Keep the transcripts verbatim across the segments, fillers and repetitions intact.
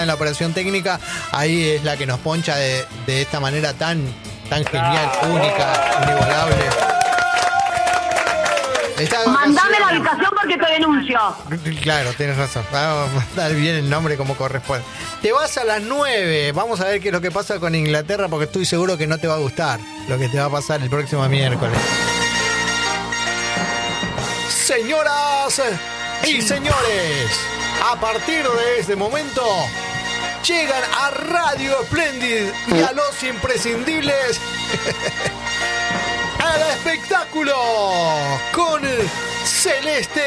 en la operación técnica, ahí es la que nos poncha de, de esta manera tan, tan genial, única, inigualable. Mandame la ubicación porque te denuncio. Claro, tienes razón. Vamos a mandar bien el nombre como corresponde. Te vas a las nueve. Vamos a ver qué es lo que pasa con Inglaterra, porque estoy seguro que no te va a gustar lo que te va a pasar el próximo miércoles. Señoras y señores, a partir de este momento llegan a Radio Splendid y a los imprescindibles al espectáculo con Celeste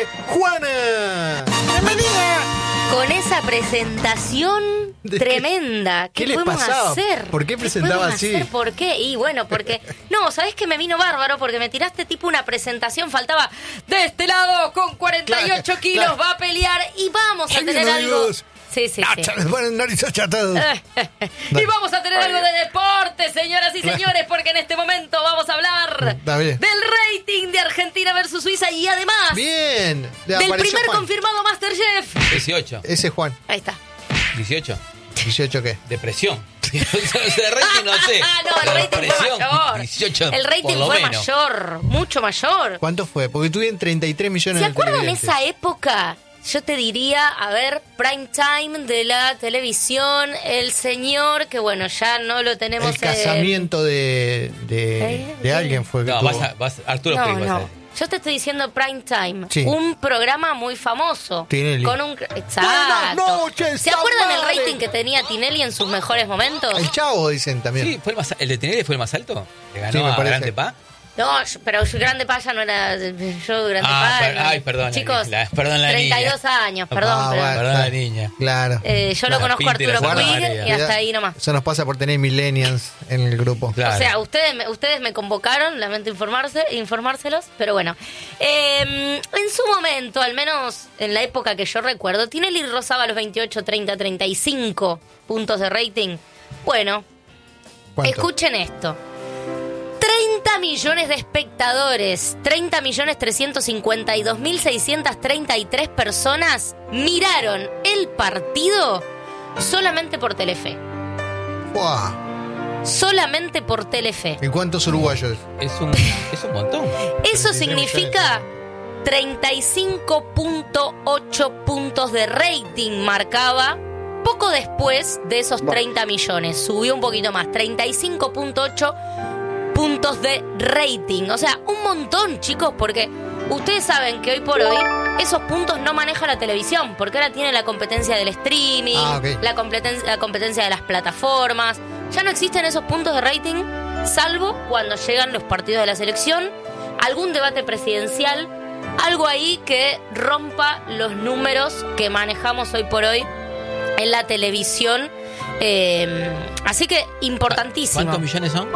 Juana. Bienvenida. Con esa presentación tremenda. ¿Qué, ¿Qué les podemos pasaba? hacer? ¿Por qué presentaba ¿Qué así? Hacer? ¿Por qué? Y bueno, porque... No, ¿sabés qué me vino bárbaro? Porque me tiraste tipo una presentación, faltaba de este lado con cuarenta y ocho claro, kilos, claro. va a pelear y vamos a Ay, tener bien, algo... amigos. Sí, sí, sí. Nariz achatado. Y vamos a tener algo de deporte, señoras y señores, porque en este momento vamos a hablar del rating de Argentina versus Suiza y además bien. del primer Juan. confirmado Masterchef. dieciocho. Ese es Juan. Ahí está. dieciocho. ¿dieciocho qué? Depresión. O sea, el rating no sé. Ah, no, el rating fue mayor. dieciocho, el rating por lo fue menos. mayor, mucho mayor. ¿Cuánto fue? Porque tuvieron treinta y tres millones ¿Se de acuerdan televidentes. esa época? Yo te diría, a ver, prime time de la televisión, el señor, que bueno, ya no lo tenemos... El casamiento de, de, ¿Eh? de alguien fue. Que No, tuvo. vas a, vas, Arturo No, Pérez vas a no. ver. Yo te estoy diciendo prime time. Sí. Un programa muy famoso. Tinelli. Con un... Exacto. Buenas noches, ¿Se acuerdan el Tamare? rating que tenía Tinelli en sus mejores momentos? El Chavo, dicen también. Sí, fue el, más, el de Tinelli fue el más alto. Le ganó Sí, me a parece. Grande Pa. No, yo- pero yo Grande Pa ya no era... Yo Grande Ah, Pa... per- no. ay, perdón, Chicos, la- perdón, la treinta y dos niña. años, perdón. Ah, pero, bueno. Perdón, la niña. Claro. eh, yo lo La conozco a pinta y la Arturo Santa Puig María. y hasta ahí nomás. Eso nos pasa por tener millennials en el grupo. Claro. O sea, ustedes me, ustedes me convocaron, lamento informarse, informárselos, pero bueno. Eh, en su momento, al menos en la época que yo recuerdo, Tinelli rozaba los veintiocho, treinta, treinta y cinco puntos de rating. Bueno, ¿Cuánto? escuchen esto. treinta millones de espectadores, treinta millones trescientos cincuenta y dos mil seiscientas treinta y tres personas miraron el partido solamente por Telefe. Buah. Solamente por Telefe. ¿Y cuántos uruguayos? Es un, es un montón. Eso treinta y tres significa treinta y cinco punto ocho puntos de rating marcaba poco después de esos treinta millones. Subió un poquito más, treinta y cinco punto ocho puntos de rating. O sea, un montón, chicos, porque ustedes saben que hoy por hoy esos puntos no maneja la televisión, porque ahora tiene la competencia del streaming, Ah, ok. la, competen- la competencia de las plataformas. Ya no existen esos puntos de rating, salvo cuando llegan los partidos de la selección, algún debate presidencial, algo ahí que rompa los números que manejamos hoy por hoy en la televisión. Eh, así que importantísimo. ¿Cuántos millones son?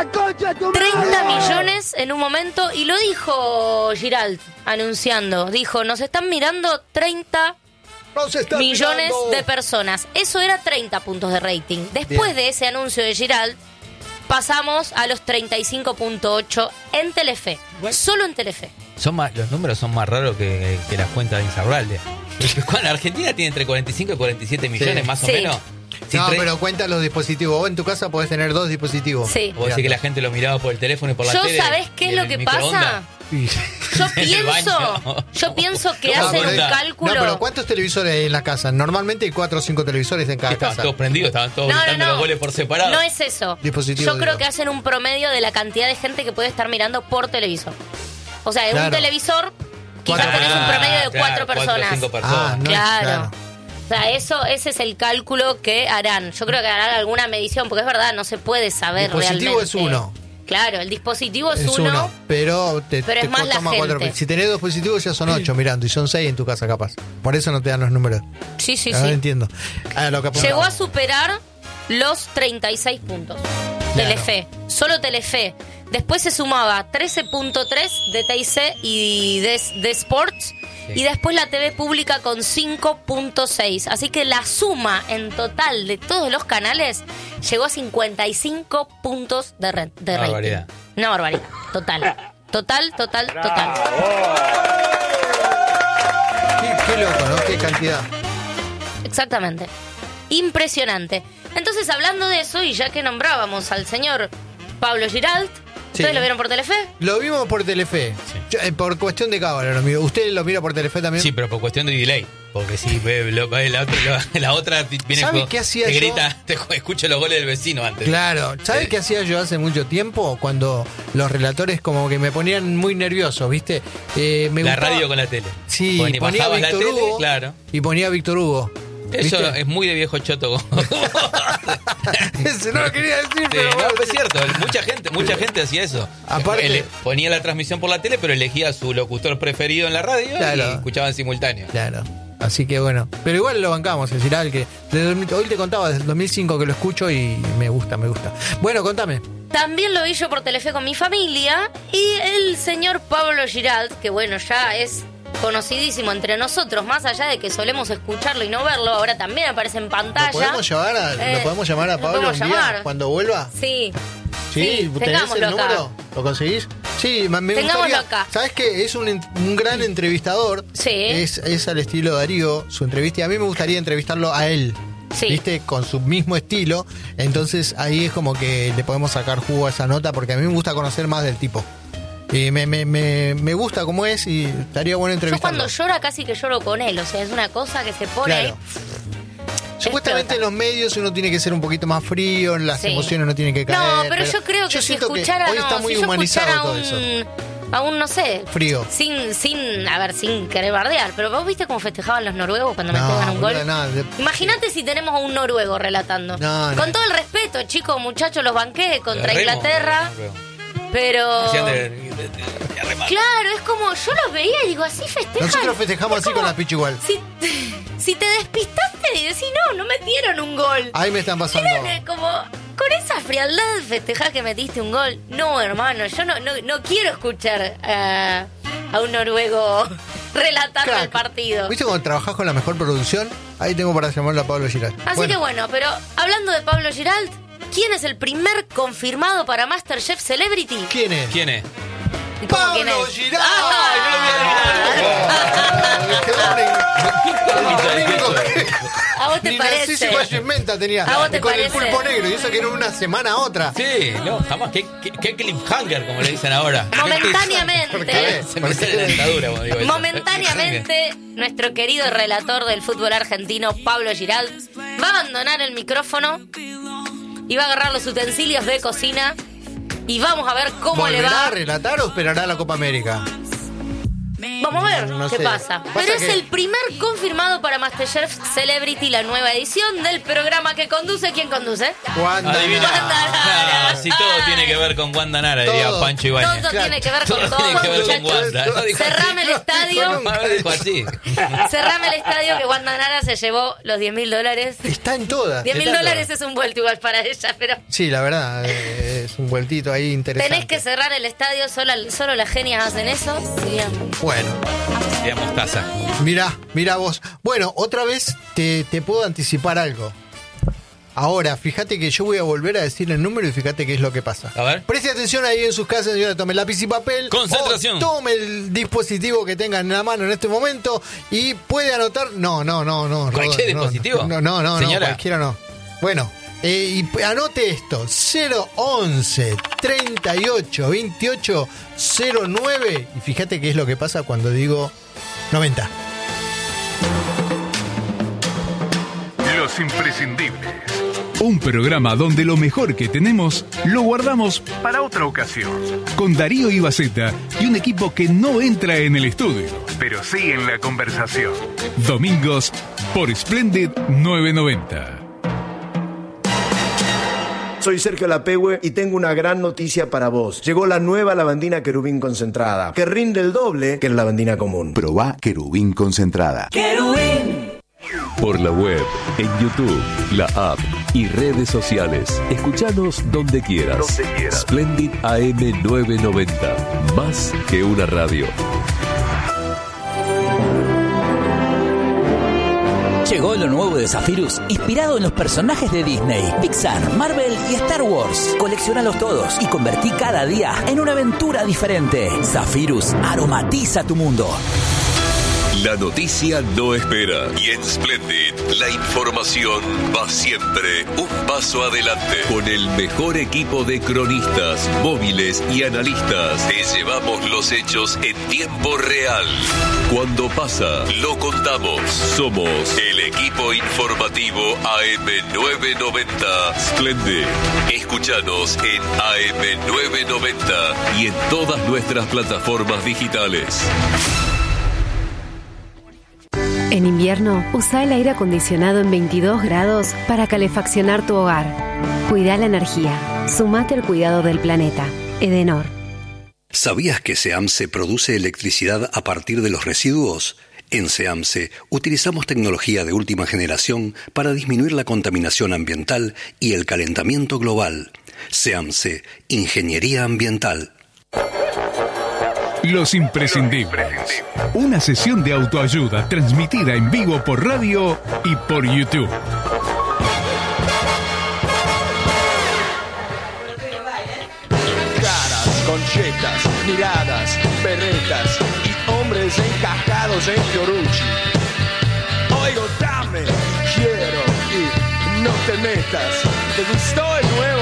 treinta millones en un momento, y lo dijo Giralt anunciando, dijo, nos están mirando treinta Nos están millones mirando. de personas. Eso era treinta puntos de rating. Después Bien. de ese anuncio de Giralt, pasamos a los treinta y cinco punto ocho en Telefe. Bueno. Solo en Telefe. Son más, los números son más raros que, que las cuentas de Insaurralde. Cuando Argentina tiene entre cuarenta y cinco y cuarenta y siete millones, Sí. más o Sí. menos. Si No, tre- pero cuenta los dispositivos. Vos en tu casa podés tener dos dispositivos. Sí. Vos decís que la gente lo miraba por el teléfono y por la Yo, tele. ¿sabés qué y es lo el que microondas. pasa? Y- Yo En el pienso, baño. yo pienso que No, hacen pero- un no, cálculo. No, pero ¿cuántos televisores hay en la casa? Normalmente hay cuatro o cinco televisores en cada Estaban casa. todos prendidos, estaban todos No, no, gritando no. los goles por separado. No es eso. Dispositivo, Yo creo digo. que hacen un promedio de la cantidad de gente que puede estar mirando por televisor. O sea, en un Claro. televisor quizás Cuatro- tenés un promedio de Ah, cuatro claro, personas. Cuatro o cinco personas. Ah, no es- Claro. claro. O sea, eso, ese es el cálculo que harán. Yo creo que harán alguna medición, porque es verdad, no se puede saber Dispositivo realmente. es uno. Claro, el dispositivo es, Es uno. uno, pero te, pero te es más la toma cuatro. gente. Si tenés dos dispositivos ya son ocho mirando y son seis en tu casa capaz. Por eso no te dan los números. Sí, sí, Ahora sí. entiendo. Ah, lo que Llegó a superar los treinta y seis puntos. Telefe, solo Telefe. Después se sumaba trece punto tres de T I C y de, de Sports. Y después la T V pública con cinco punto seis. Así que la suma en total de todos los canales llegó a cincuenta y cinco puntos de, re- de Una rating. barbaridad. Una barbaridad. Total. Total, total, total. Qué, qué loco, ¿no? Qué cantidad. Exactamente. impresionante. Entonces, hablando de eso, y ya que nombrábamos al señor Pablo Giralt, Sí. ¿ustedes lo vieron por Telefe? Lo vimos por Telefe. Sí. Yo, eh, por cuestión de cábala lo miro. ¿Usted lo mira por Telefe también? Sí, pero por cuestión de delay. Porque si ve, lo- ve la, otra, lo- la otra viene ¿Sabe con- qué hacía te yo? grita, te escucha los goles del vecino antes. Claro. ¿Sabes Eh. qué hacía yo hace mucho tiempo? Cuando los relatores como que me ponían muy nervioso, ¿viste? Eh, me la gustaba- radio con la tele. Sí, Pon- ponía bajabas la Víctor tele, Hugo. claro. Y ponía Víctor Hugo. Eso ¿Viste? es muy de viejo choto. Ese no lo quería decir, Sí, pero no, bueno, es cierto, mucha gente, mucha gente hacía eso. Aparte- Ele- ponía la transmisión por la tele, pero elegía a su locutor preferido en la radio Claro. y escuchaba en simultáneo. Claro. Así que bueno. Pero igual lo bancamos, el Giral, que desde dos mil hoy te contaba, desde el dos mil cinco que lo escucho y me gusta, me gusta. Bueno, contame. También lo vi yo por Telefe con mi familia. Y el señor Pablo Giralt, que bueno, ya es conocidísimo entre nosotros, más allá de que solemos escucharlo y no verlo, ahora también aparece en pantalla. ¿Lo podemos llamar a, Eh, ¿lo podemos llamar a lo Pablo un podemos día llamar. cuando vuelva? Sí. Sí, Sí, ¿tenés el tengámoslo acá. número? ¿Lo conseguís? Sí, me me Tengámoslo gustaría. acá. ¿Sabes qué? Es un, en- un gran entrevistador. Sí. Es, es al estilo Darío, su entrevista. Y a mí me gustaría entrevistarlo a él. Sí. ¿Viste? Con su mismo estilo. Entonces ahí es como que le podemos sacar jugo a esa nota porque a mí me gusta conocer más del tipo. Y me, me, me, me gusta cómo es y estaría bueno Yo entrevistarlo. cuando llora casi que lloro con él, o sea, es una cosa que se pone Claro. ahí. Supuestamente en explota. los medios uno tiene que ser un poquito más frío, las Sí. emociones no tienen que caer. No, pero yo creo que si siento que escuchara, hoy está no, muy si yo humanizado escuchara todo un, eso. a un, no sé, Frío. sin, sin, a ver, sin querer bardear, pero vos viste cómo festejaban los noruegos cuando No, metían un gol. boluda, no, de- Imagínate si tenemos a un noruego relatando. No, no. Con todo el respeto, chicos, muchachos, los banqué contra Remo, Inglaterra, Remo. pero... Hacían de- de- de- de remar. Claro, es como, yo los veía y digo, así festejan. Nosotros festejamos Es así con como, la picha igual. Si, si te despistaste y decís, no, no metieron un gol. Ahí me están pasando. Creo que como con esa frialdad festejás que metiste un gol. No, hermano, yo no, no, no quiero escuchar a, a un noruego relatando Crack. el partido. ¿Viste cuando trabajás con la mejor producción? Ahí tengo para llamarlo a Pablo Giral. Así que bueno, pero hablando de Pablo Giralt, ¿quién es el primer confirmado para MasterChef Celebrity? ¿Quién es? ¿Quién es? ¿Y cómo quién ¡Pablo es? Giral! Ah. Me quedó un- ¿A vos te Ni Narciso parece? Valle Menta tenía ¿A vos te con el parece? pulpo negro y eso que era una semana a otra. Sí, no, jamás. ¿Qué, qué, qué cliffhanger, como le dicen ahora? ¿Por qué? Momentáneamente, Se me sale la dentadura, como digo eso. momentáneamente, nuestro querido relator del fútbol argentino, Pablo Giralt, va a abandonar el micrófono y va a agarrar los utensilios de cocina y vamos a ver cómo le ¿Volverá va. a relatar o esperará la Copa América? Vamos a ver No qué sé. pasa. Pasa Pero es que- el primer confirmado para MasterChef Celebrity, la nueva edición del programa que conduce. ¿Quién conduce? Wanda Adivina. Wanda Nara. Ah, si todo Ay. tiene que ver con Wanda Nara, diría Todo. Pancho Ibáñez. Todo Claro. tiene que ver Todo con todo, tiene que ver con muchachos. Wanda. No dijo así. Cerrame el estadio. No dijo así. Cerrame el estadio que Wanda Nara se llevó los diez mil dólares. Está en todas. diez mil Está en dólares todas. es un vuelto igual para ella, pero Sí, la verdad, eh, es un vueltito ahí interesante. tenés que cerrar el estadio, solo, solo las genias hacen eso. Serían- Bueno, Sería mostaza. mirá, mirá vos. Bueno, otra vez te, te puedo anticipar algo. Ahora, fíjate que yo voy a volver a decir el número y fíjate qué es lo que pasa. A ver. Preste atención ahí en sus casas, señora. Tome lápiz y papel. Concentración. O tome el dispositivo que tengan en la mano en este momento y puede anotar. No, no, no, no. ¿Cualquier no, dispositivo? No, no, no, no, Señora. cualquiera no. Bueno, eh, y p- anote esto: cero once treinta y ocho veintiocho cero nueve. Y fíjate qué es lo que pasa cuando digo noventa. Los imprescindibles. Un programa donde lo mejor que tenemos lo guardamos para otra ocasión. Con Darío Ibaceta y un equipo que no entra en el estudio, pero sí en la conversación. Domingos por Splendid novecientos noventa. Soy Sergio Lapehue y tengo una gran noticia para vos. Llegó la nueva lavandina querubín concentrada, que rinde el doble que la lavandina común. Probá querubín concentrada. Por la web, en YouTube, la app y redes sociales. Escuchanos donde quieras. Donde quieras. Splendid A M novecientos noventa. Más que una radio. Llegó lo nuevo de Zephyrus, inspirado en los personajes de Disney, Pixar, Marvel y Star Wars. Colecciónalos todos y convertí cada día en una aventura diferente. Zephyrus aromatiza tu mundo. La noticia no espera y en Splendid la información va siempre un paso adelante. Con el mejor equipo de cronistas, móviles y analistas te llevamos los hechos en tiempo real. Cuando pasa, lo contamos. Somos el equipo informativo A M novecientos noventa Splendid. Escúchanos en A M novecientos noventa y en todas nuestras plataformas digitales. En invierno, usa el aire acondicionado en veintidós grados para calefaccionar tu hogar. Cuida la energía. Sumate al cuidado del planeta. Edenor. ¿Sabías que SEAMSE produce electricidad a partir de los residuos? En SEAMSE utilizamos tecnología de última generación para disminuir la contaminación ambiental y el calentamiento global. SEAMSE, Ingeniería Ambiental. Los imprescindibles. Una sesión de autoayuda transmitida en vivo por radio y por YouTube. Caras, conchetas, miradas, berretas y hombres encajados en Fiorucci. Oigo, dame, quiero y no te metas. ¿Te gustó el nuevo